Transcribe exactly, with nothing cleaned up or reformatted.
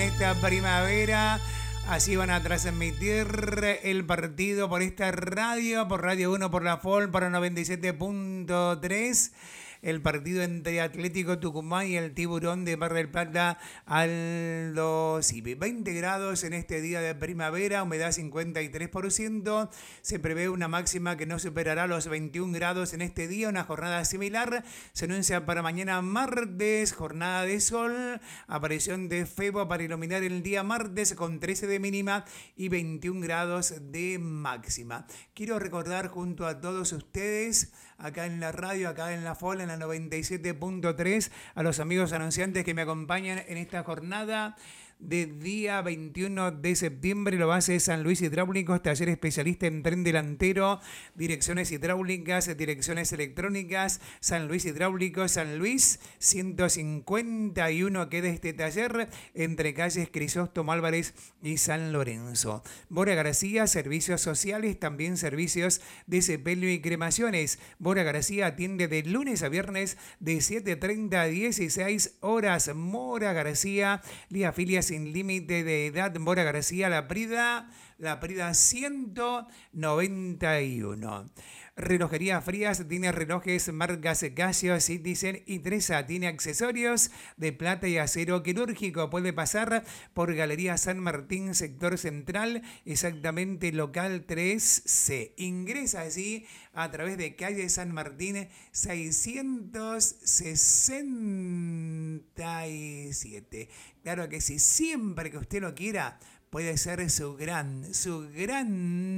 esta primavera. Así van a transmitir el partido por esta radio, por Radio uno, por la F O L, para noventa y siete punto tres. El partido entre Atlético Tucumán y el Tiburón de Mar del Plata al dos y veinte grados en este día de primavera, humedad cincuenta y tres por ciento. Se prevé una máxima que no superará los veintiún grados en este día, una jornada similar. Se anuncia para mañana martes, jornada de sol, aparición de Febo para iluminar el día martes con trece de mínima y veintiún grados de máxima. Quiero recordar junto a todos ustedes, acá en la radio, acá en la F O L, en la noventa y siete punto tres, a los amigos anunciantes que me acompañan en esta jornada de día veintiuno de septiembre. Lo base San Luis Hidráulicos, taller especialista en tren delantero, direcciones hidráulicas, direcciones electrónicas. San Luis Hidráulicos, San Luis ciento cincuenta y uno queda este taller entre calles Crisóstomo Álvarez y San Lorenzo. Bora García, servicios sociales, también servicios de sepelio y cremaciones. Bora García atiende de lunes a viernes de siete treinta a dieciséis horas. Mora García le afilia sin límite de edad. Mora García, La Prida, La Prida ciento noventa y uno. Relojería Frías tiene relojes marcas Casio, Citizen y Tresa. Tiene accesorios de plata y acero quirúrgico. Puede pasar por Galería San Martín, sector central, exactamente local tres C. Ingresa allí a través de calle San Martín seiscientos sesenta y siete. Claro que sí, siempre que usted lo quiera, puede ser su gran, su gran